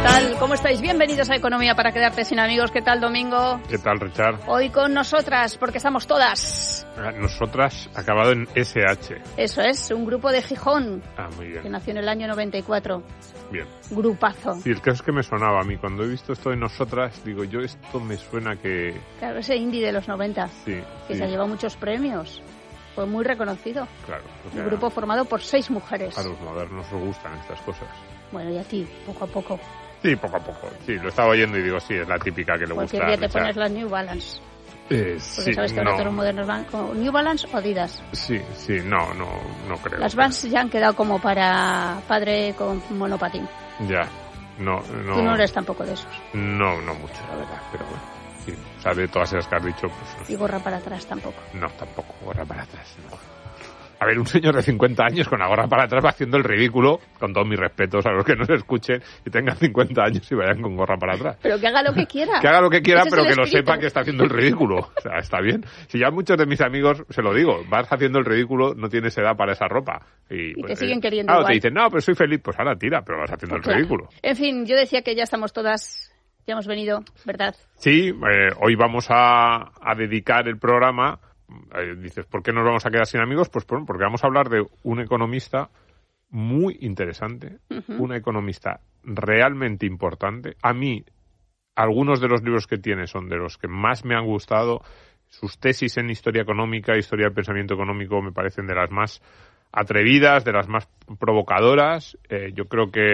tal? ¿Cómo estáis? Bienvenidos a Economía para quedarte sin amigos. ¿Qué tal, Domingo? ¿Qué tal, Richard? Hoy con nosotras, porque estamos todas. Nosotras, acabado en SH. Eso es, un grupo de Gijón. Muy bien. Que nació en el año 94. Bien. Grupazo. Sí, el caso es que me sonaba a mí. Cuando he visto esto de nosotras, digo, yo esto me suena que... Claro, ese indie de los 90. Sí. Que se ha llevado muchos premios. Fue muy reconocido. Claro. Un grupo formado por 6 mujeres. A los modernos nos gustan estas cosas. Bueno, y a ti, poco a poco. Sí, poco a poco. Sí, lo estaba oyendo y digo, sí, es la típica que le gusta. Cualquier día te pones las New Balance. Porque sí, sabes que ahora todos los modernos van con New Balance o Adidas. Sí, no creo. Las Vans ya han quedado como para padre con monopatín. Ya, no. Tú no eres tampoco de esos. No mucho, la verdad, pero bueno. Sí, o sea, de todas esas que has dicho, pues no. Y gorra para atrás tampoco. No, tampoco, gorra para atrás, no. A ver, un señor de 50 años con la gorra para atrás va haciendo el ridículo, con todos mis respetos a los que nos escuchen y tengan 50 años y vayan con gorra para atrás. Pero que haga lo que quiera. Que haga lo que quiera, Ese pero es que el lo espíritu. sepa que está haciendo el ridículo. O sea, está bien. Si ya muchos de mis amigos, se lo digo, vas haciendo el ridículo, no tienes edad para esa ropa. Y te siguen queriendo claro, igual. te dicen, no, pero soy feliz. Pues ahora tira, pero vas haciendo Pues el ridículo. En fin, yo decía que ya estamos todas, ya hemos venido, ¿verdad? Sí, hoy vamos a dedicar el programa. Dices, ¿por qué nos vamos a quedar sin amigos? Pues porque vamos a hablar de un economista muy interesante, una economista realmente importante. A mí, algunos de los libros que tiene son de los que más me han gustado. Sus tesis en historia económica, historia del pensamiento económico, me parecen de las más atrevidas, de las más provocadoras. Yo creo que,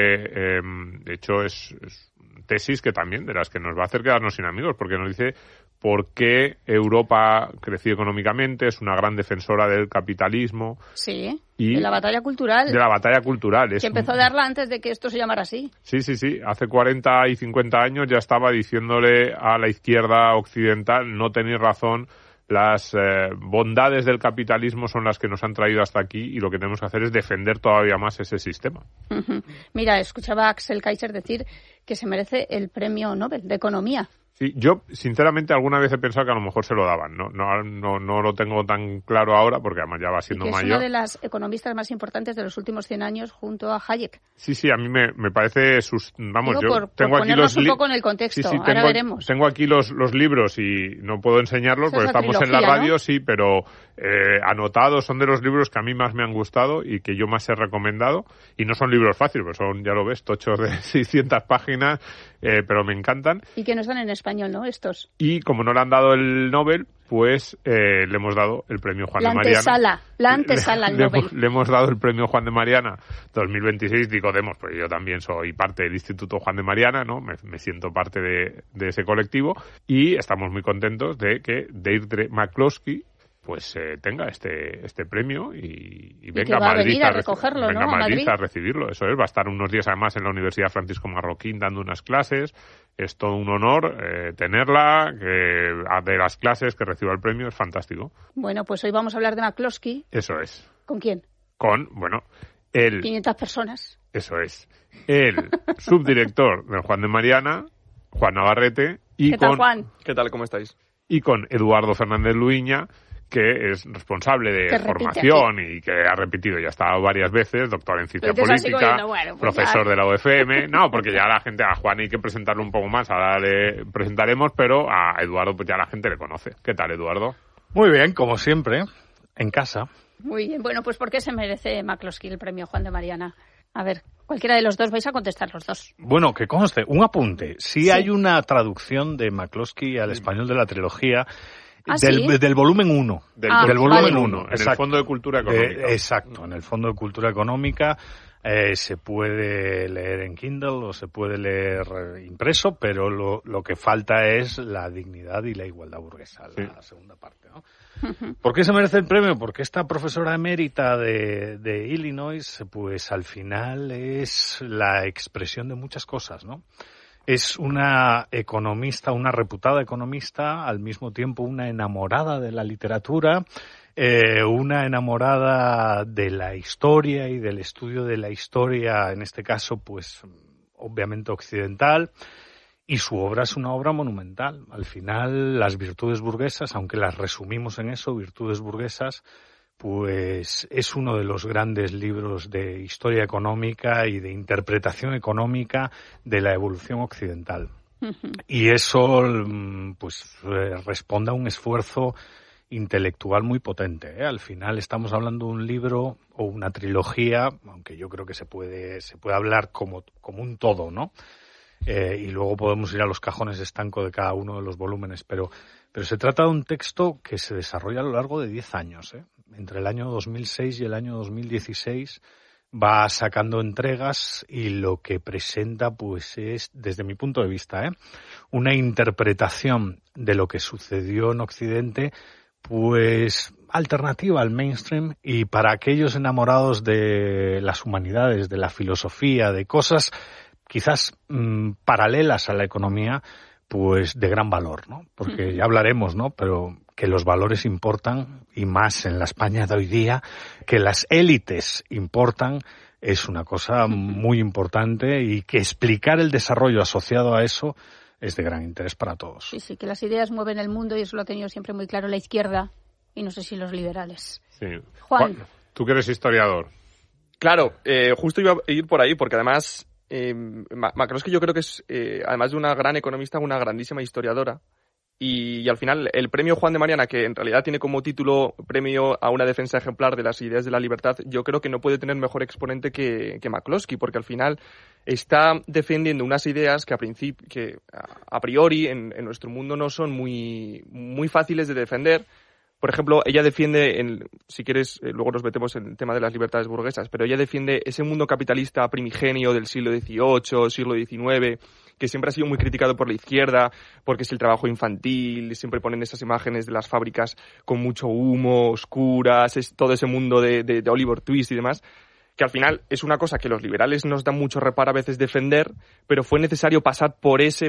de hecho, es tesis que también de las que nos va a hacer quedarnos sin amigos, porque nos dice por qué Europa ha crecido económicamente, es una gran defensora del capitalismo. Sí, y de la batalla cultural. De la batalla cultural. Que empezó a darla antes de que esto se llamara así. Sí. Hace 40 y 50 años ya estaba diciéndole a la izquierda occidental, no tenéis razón, las bondades del capitalismo son las que nos han traído hasta aquí y lo que tenemos que hacer es defender todavía más ese sistema. Mira, escuchaba a Axel Kaiser decir que se merece el premio Nobel de Economía. Sí, yo sinceramente alguna vez he pensado que a lo mejor se lo daban, no lo tengo tan claro ahora porque además ya va siendo y que es mayor. una de las economistas más importantes de los últimos 100 años junto a Hayek. Sí, a mí me parece vamos, digo, yo tengo por aquí los un poco en el contexto, ahora veremos. Tengo aquí los libros y no puedo enseñarlos porque estamos en la radio, ¿no? Sí, pero anotados, son de los libros que a mí más me han gustado y que yo más he recomendado, y no son libros fáciles, pues son, ya lo ves, tochos de 600 páginas, pero me encantan. Y que no están en español, ¿no? Estos. Y como no le han dado el Nobel, pues le hemos dado el premio Juan de Mariana. La antesala al Nobel. Le hemos dado el premio Juan de Mariana 2026, digo demos, pues yo también soy parte del Instituto Juan de Mariana, ¿no? Me siento parte de ese colectivo y estamos muy contentos de que Deirdre McCloskey pues tenga este premio y venga a Madrid a recogerlo, venga ¿no? a Madrid a recibirlo. Eso es, va a estar unos días además en la Universidad Francisco Marroquín dando unas clases. Es todo un honor tenerla, de las clases que reciba el premio, es fantástico. Bueno, pues hoy vamos a hablar de McCloskey. Eso es. ¿Con quién? Con, 500 personas. Eso es. El subdirector del Juan de Mariana, Juan Navarrete, y ¿Qué tal, Juan? ¿Qué tal? ¿Cómo estáis? Y con Eduardo Fernández Luiña, que es responsable de formación y que ha repetido, ya ha estado varias veces, doctor en ciencia política, profesor de la UFM. No, porque ya la gente, a Juan hay que presentarlo un poco más, ahora le presentaremos, pero a Eduardo pues ya la gente le conoce. ¿Qué tal, Eduardo? Muy bien, como siempre, en casa. Muy bien, bueno, pues ¿por qué se merece McCloskey el premio Juan de Mariana? A ver, cualquiera de los dos, vais a contestar los dos. Bueno, que conste, un apunte. Sí hay una traducción de McCloskey al español de la trilogía, del volumen 1. Del volumen 1, en el Fondo de Cultura Económica. Exacto, en el Fondo de Cultura Económica se puede leer en Kindle o se puede leer impreso, pero lo que falta es la dignidad y la igualdad burguesa, la segunda parte, ¿no? ¿Por qué se merece el premio? Porque esta profesora emérita de Illinois, pues al final es la expresión de muchas cosas, ¿no? Es una economista, una reputada economista, al mismo tiempo una enamorada de la literatura, una enamorada de la historia y del estudio de la historia, en este caso, pues obviamente occidental, y su obra es una obra monumental. Al final, las virtudes burguesas, aunque las resumimos en eso, virtudes burguesas, pues es uno de los grandes libros de historia económica y de interpretación económica de la evolución occidental. Y eso pues responde a un esfuerzo intelectual muy potente, ¿eh? Al final estamos hablando de un libro o una trilogía, aunque yo creo que se puede hablar como un todo, ¿no? Y luego podemos ir a los cajones estanco de cada uno de los volúmenes, pero se trata de un texto que se desarrolla a lo largo de 10 años, ¿eh? Entre el año 2006 y el año 2016 va sacando entregas y lo que presenta pues es, desde mi punto de vista, una interpretación de lo que sucedió en Occidente, pues alternativa al mainstream, y para aquellos enamorados de las humanidades, de la filosofía, de cosas quizás paralelas a la economía, pues de gran valor, ¿no? Porque ya hablaremos, ¿no? Pero que los valores importan, y más en la España de hoy día, que las élites importan, es una cosa muy importante, y que explicar el desarrollo asociado a eso es de gran interés para todos. Sí, que las ideas mueven el mundo, y eso lo ha tenido siempre muy claro la izquierda, y no sé si los liberales. Sí. Juan, tú que eres historiador. Claro, justo iba a ir por ahí, porque además McCloskey yo creo que es, además de una gran economista, una grandísima historiadora. Y al final, el premio Juan de Mariana, que en realidad tiene como título premio a una defensa ejemplar de las ideas de la libertad, yo creo que no puede tener mejor exponente que McCloskey, porque al final está defendiendo unas ideas que a priori en nuestro mundo no son muy, muy fáciles de defender. Por ejemplo, ella defiende, si quieres, luego nos metemos en el tema de las libertades burguesas, pero ella defiende ese mundo capitalista primigenio del siglo XVIII, siglo XIX, que siempre ha sido muy criticado por la izquierda, porque es el trabajo infantil, siempre ponen esas imágenes de las fábricas con mucho humo, oscuras, es todo ese mundo de Oliver Twist y demás, que al final es una cosa que los liberales nos dan mucho reparo a veces defender, pero fue necesario pasar por esa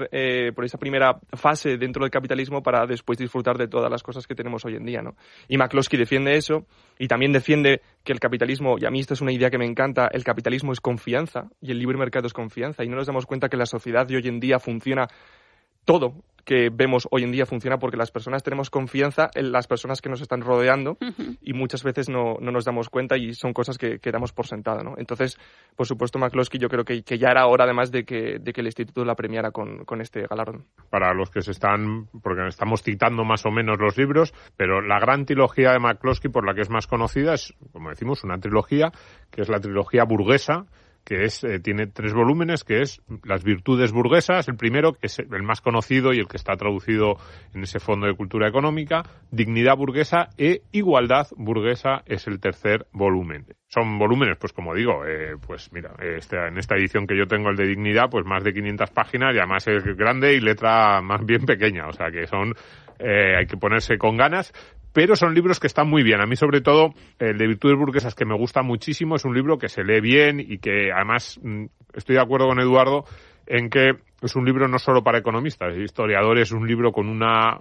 primera fase dentro del capitalismo para después disfrutar de todas las cosas que tenemos hoy en día, ¿no? Y McCloskey defiende eso, y también defiende que el capitalismo, y a mí esto es una idea que me encanta, el capitalismo es confianza y el libre mercado es confianza, y no nos damos cuenta que la sociedad de hoy en día funciona, todo que vemos hoy en día funciona porque las personas tenemos confianza en las personas que nos están rodeando, y muchas veces no nos damos cuenta, y son cosas que damos por sentado, ¿no? Entonces, por supuesto, McCloskey yo creo que ya era hora, además, de que el Instituto la premiara con este galardón. Para los que porque estamos citando más o menos los libros, pero la gran trilogía de McCloskey, por la que es más conocida, es, como decimos, una trilogía que es la trilogía burguesa, que tiene 3 volúmenes, que es Las virtudes burguesas, el primero, que es el más conocido y el que está traducido en ese Fondo de Cultura Económica, Dignidad burguesa e Igualdad burguesa es el tercer volumen. Son volúmenes, pues como digo, pues mira, en esta edición que yo tengo, el de Dignidad, pues más de 500 páginas, y además es grande y letra más bien pequeña, o sea que hay que ponerse con ganas. Pero son libros que están muy bien. A mí, sobre todo, el de Virtudes Burguesas, que me gusta muchísimo, es un libro que se lee bien y que, además, estoy de acuerdo con Eduardo en que es un libro no solo para economistas, historiadores, es un libro con una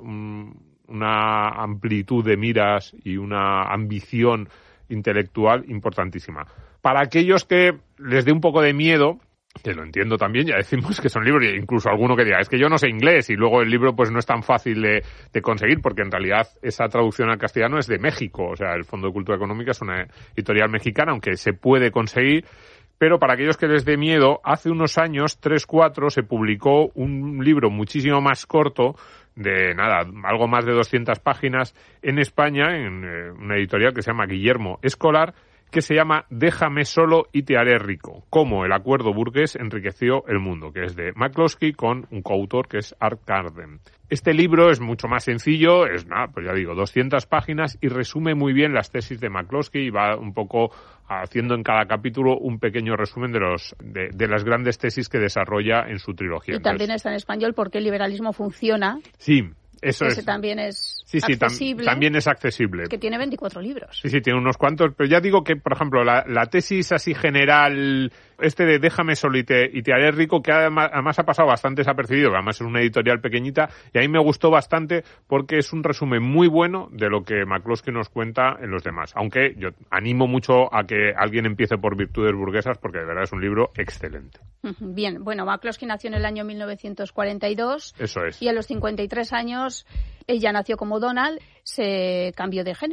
amplitud de miras y una ambición intelectual importantísima. Para aquellos que les dé un poco de miedo, que lo entiendo también, ya decimos que son libros, incluso alguno que diga, es que yo no sé inglés, y luego el libro pues no es tan fácil de conseguir, porque en realidad esa traducción al castellano es de México, o sea, el Fondo de Cultura Económica es una editorial mexicana, aunque se puede conseguir. Pero para aquellos que les dé miedo, hace unos años, 3-4, se publicó un libro muchísimo más corto, de algo más de 200 páginas, en España, en una editorial que se llama Guillermo Escolar, que se llama Déjame solo y te haré rico, cómo el acuerdo burgués enriqueció el mundo, que es de McCloskey con un coautor que es Art Carden. Este libro es mucho más sencillo, pues ya digo, 200 páginas, y resume muy bien las tesis de McCloskey, y va un poco haciendo en cada capítulo un pequeño resumen de las grandes tesis que desarrolla en su trilogía. Y también está en español Por qué el liberalismo funciona. Sí. Ese también es accesible. También es accesible. Que tiene 24 libros. Sí, tiene unos cuantos. Pero ya digo que, por ejemplo, la tesis así general, de Déjame solo y te haré rico, que además ha pasado bastante desapercibido, además es una editorial pequeñita, y a mí me gustó bastante porque es un resumen muy bueno de lo que McCloskey nos cuenta en los demás. Aunque yo animo mucho a que alguien empiece por Virtudes Burguesas, porque de verdad es un libro excelente. Bien, bueno, McCloskey nació en el año 1942. Eso es. Y a los 53 años ella nació como Donald, se cambió de género.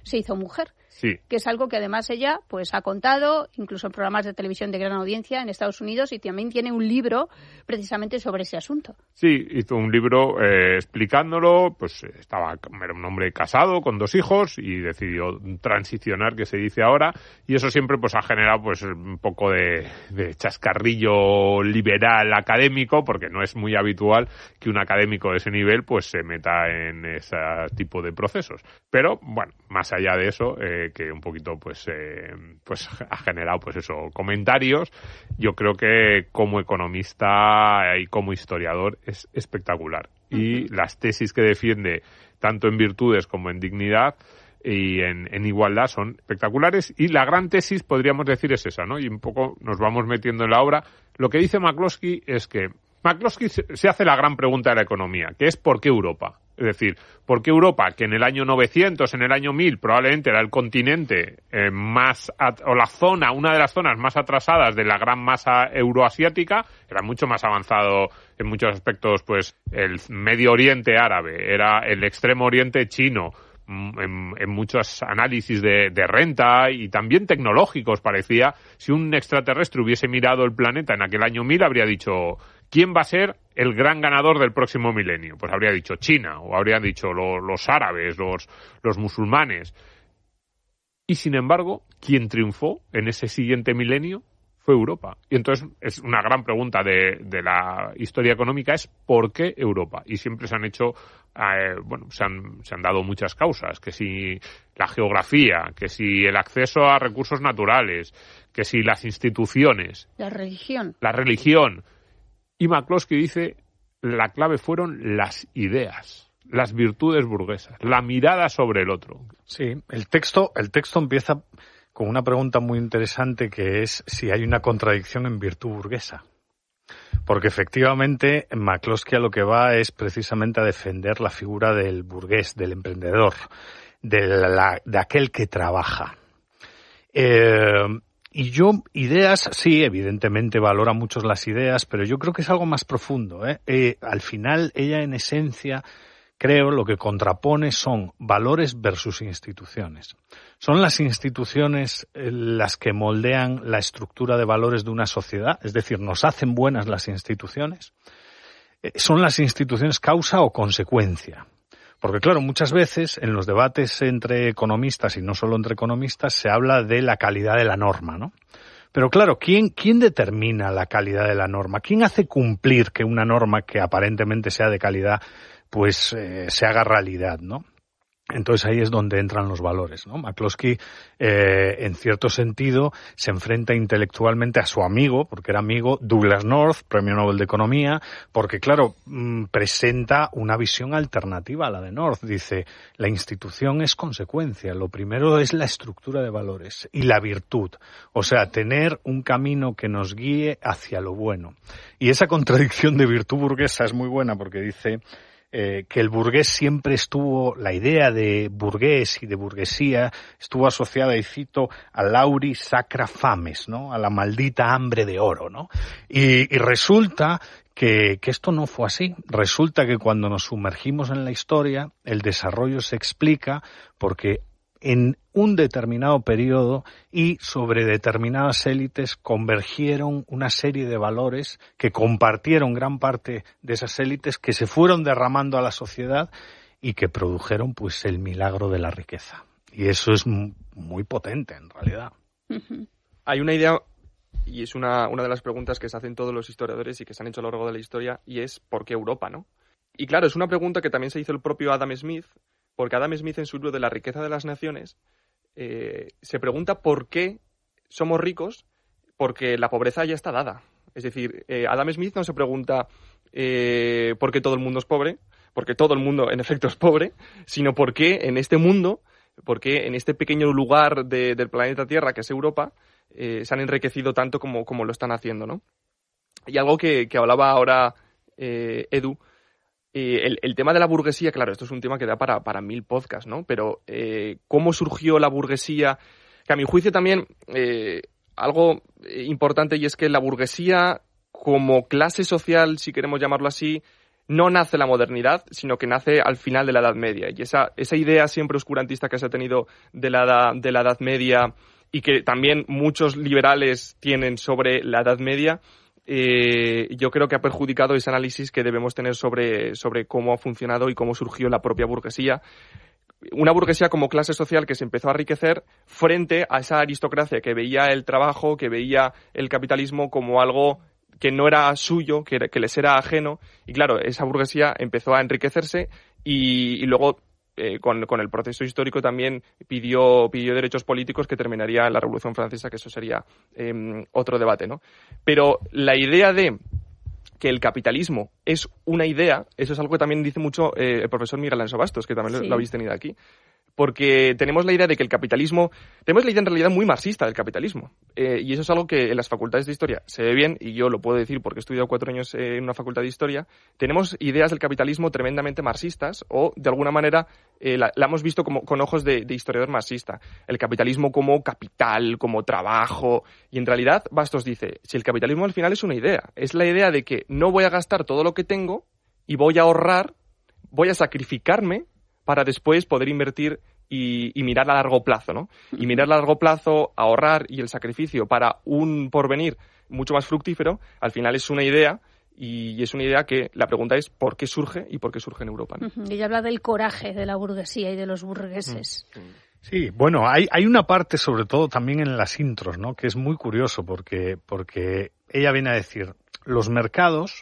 se hizo mujer. Sí. Que es algo que además ella pues ha contado, incluso en programas de televisión de gran audiencia en Estados Unidos, y también tiene un libro precisamente sobre ese asunto. Sí, hizo un libro explicándolo, pues era un hombre casado con 2 hijos y decidió transicionar, que se dice ahora, y eso siempre pues ha generado pues un poco de chascarrillo liberal académico, porque no es muy habitual que un académico de ese nivel pues se meta en ese tipo de procesos. Pero bueno, más allá de eso, que un poquito pues ha generado pues eso, comentarios. Yo creo que como economista y como historiador es espectacular. Y las tesis que defiende, tanto en virtudes como en dignidad y en igualdad, son espectaculares. Y la gran tesis, podríamos decir, es esa, ¿no? Y un poco nos vamos metiendo en la obra. Lo que dice McCloskey es que McCloskey se hace la gran pregunta de la economía, que es ¿por qué Europa? Es decir, ¿por qué Europa, que en el año 900, en el año 1000, probablemente era el continente o la zona, una de las zonas más atrasadas de la gran masa euroasiática, era mucho más avanzado en muchos aspectos, pues el Medio Oriente árabe, era el Extremo Oriente chino, en muchos análisis de renta y también tecnológicos parecía, si un extraterrestre hubiese mirado el planeta en aquel año 1000, habría dicho, ¿quién va a ser el gran ganador del próximo milenio? Pues habría dicho China, o habrían dicho los árabes, los musulmanes. Y sin embargo, quien triunfó en ese siguiente milenio fue Europa. Y entonces es una gran pregunta de la historia económica, es ¿por qué Europa? Y siempre se han hecho, se han dado muchas causas, que si la geografía, que si el acceso a recursos naturales, que si las instituciones. La religión. La religión. Y McCloskey dice, la clave fueron las ideas, las virtudes burguesas, la mirada sobre el otro. Sí, el texto empieza con una pregunta muy interesante, que es si hay una contradicción en virtud burguesa. Porque efectivamente McCloskey a lo que va es precisamente a defender la figura del burgués, del emprendedor, de aquel que trabaja. Y yo, ideas, sí, evidentemente valora mucho las ideas, pero yo creo que es algo más profundo, al final, ella en esencia, creo, lo que contrapone son valores versus instituciones. Son las instituciones las que moldean la estructura de valores de una sociedad, es decir, nos hacen buenas las instituciones. Son las instituciones causa o consecuencia. Porque claro, muchas veces en los debates entre economistas y no solo entre economistas se habla de la calidad de la norma, ¿no? Pero claro, ¿quién determina la calidad de la norma? ¿Quién hace cumplir que una norma que aparentemente sea de calidad pues se haga realidad, ¿no? Entonces ahí es donde entran los valores, ¿no? McCloskey, en cierto sentido, se enfrenta intelectualmente a su amigo, porque era amigo, Douglass North, Premio Nobel de Economía, porque claro, presenta una visión alternativa a la de North. Dice, la institución es consecuencia, lo primero es la estructura de valores y la virtud. O sea, tener un camino que nos guíe hacia lo bueno. Y esa contradicción de virtud burguesa es muy buena, porque dice que el burgués siempre estuvo, la idea de burgués y de burguesía estuvo asociada, y cito, a lauri sacra fames, ¿no? A la maldita hambre de oro, ¿no? Y resulta que esto no fue así. Resulta que cuando nos sumergimos en la historia, el desarrollo se explica porque en un determinado periodo y sobre determinadas élites convergieron una serie de valores que compartieron gran parte de esas élites, que se fueron derramando a la sociedad y que produjeron pues el milagro de la riqueza. Y eso es muy potente en realidad. Hay una idea, y es una de las preguntas que se hacen todos los historiadores y que se han hecho a lo largo de la historia, y es ¿por qué Europa, no? Y claro, es una pregunta que también se hizo el propio Adam Smith, porque Adam Smith en su libro de La riqueza de las naciones se pregunta por qué somos ricos, porque la pobreza ya está dada. Es decir, Adam Smith no se pregunta por qué todo el mundo es pobre, porque todo el mundo en efecto es pobre, sino por qué en este mundo, por qué en este pequeño lugar del planeta Tierra que es Europa, se han enriquecido tanto como lo están haciendo, ¿no? Y algo que hablaba ahora Edu, el tema de la burguesía, claro, esto es un tema que da para 1000 podcasts, ¿no? Pero ¿cómo surgió la burguesía? Que a mi juicio también algo importante, y es que la burguesía como clase social, si queremos llamarlo así, no nace la modernidad, sino que nace al final de la Edad Media. Y esa idea siempre oscurantista que se ha tenido de la Edad Media y que también muchos liberales tienen sobre la Edad Media, yo creo que ha perjudicado ese análisis que debemos tener sobre cómo ha funcionado y cómo surgió la propia burguesía. Una burguesía como clase social que se empezó a enriquecer frente a esa aristocracia que veía el trabajo, que veía el capitalismo como algo que no era suyo, que les era ajeno. Y claro, esa burguesía empezó a enriquecerse y luego con el proceso histórico también pidió derechos políticos que terminaría en la Revolución Francesa, que eso sería otro debate, ¿no? Pero la idea de que el capitalismo es una idea, eso es algo que también dice mucho el profesor Miguel Alonso Bastos, que también lo habéis tenido aquí. Porque tenemos la idea de que el capitalismo, tenemos la idea en realidad muy marxista del capitalismo. Y eso es algo que en las facultades de historia se ve bien, y yo lo puedo decir porque he estudiado 4 años en una facultad de historia. Tenemos ideas del capitalismo tremendamente marxistas, o de alguna manera la hemos visto con ojos de historiador marxista. El capitalismo como capital, como trabajo. Y en realidad Bastos dice, si el capitalismo al final es una idea, es la idea de que no voy a gastar todo lo que tengo y voy a ahorrar, voy a sacrificarme para después poder invertir y mirar a largo plazo, ¿no? Y mirar a largo plazo, ahorrar y el sacrificio para un porvenir mucho más fructífero, al final es una idea, y es una idea que la pregunta es ¿por qué surge y por qué surge en Europa, ¿no? Ella habla del coraje de la burguesía y de los burgueses. Sí, bueno, hay una parte sobre todo también en las intros, ¿no? Que es muy curioso porque ella viene a decir, los mercados,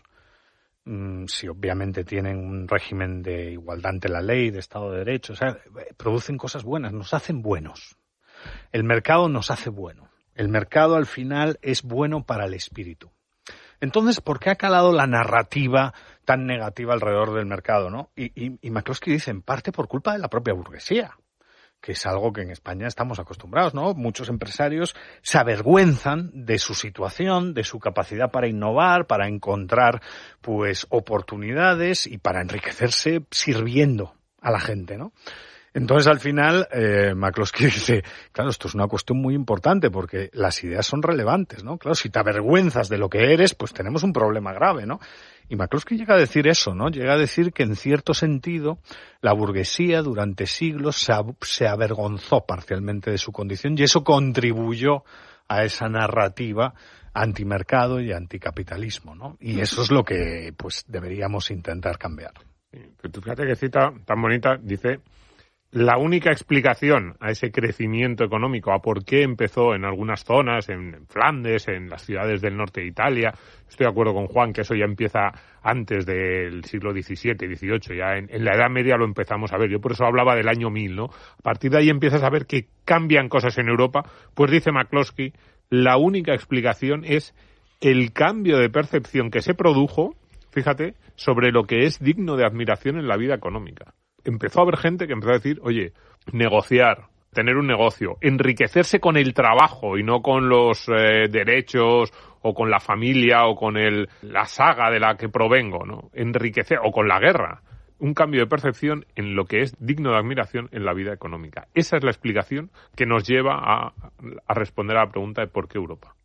sí, obviamente tienen un régimen de igualdad ante la ley, de Estado de Derecho, o sea, producen cosas buenas, nos hacen buenos. El mercado nos hace bueno. El mercado al final es bueno para el espíritu. Entonces, ¿por qué ha calado la narrativa tan negativa alrededor del mercado, no? Y McCloskey dice, en parte por culpa de la propia burguesía, que es algo que en España estamos acostumbrados, ¿no? Muchos empresarios se avergüenzan de su situación, de su capacidad para innovar, para encontrar, pues, oportunidades y para enriquecerse sirviendo a la gente, ¿no? Entonces, al final, McCloskey dice, claro, esto es una cuestión muy importante porque las ideas son relevantes, ¿no? Claro, si te avergüenzas de lo que eres, pues tenemos un problema grave, ¿no? Y McCloskey llega a decir eso, ¿no? Llega a decir que, en cierto sentido, la burguesía durante siglos se avergonzó parcialmente de su condición y eso contribuyó a esa narrativa antimercado y anticapitalismo, ¿no? Y eso es lo que, pues, deberíamos intentar cambiar. Sí, pero tú fíjate que cita tan bonita, dice... La única explicación a ese crecimiento económico, a por qué empezó en algunas zonas, en Flandes, en las ciudades del norte de Italia, estoy de acuerdo con Juan que eso ya empieza antes del siglo XVII, XVIII, ya en la Edad Media lo empezamos a ver. Yo por eso hablaba del año 1000, ¿no? A partir de ahí empiezas a ver que cambian cosas en Europa. Pues dice McCloskey, la única explicación es el cambio de percepción que se produjo, fíjate, sobre lo que es digno de admiración en la vida económica. Empezó a haber gente que empezó a decir, oye, negociar, tener un negocio, enriquecerse con el trabajo y no con los derechos o con la familia o con la saga de la que provengo, ¿no? Enriquecer, o con la guerra. Un cambio de percepción en lo que es digno de admiración en la vida económica. Esa es la explicación que nos lleva a responder a la pregunta de por qué Europa.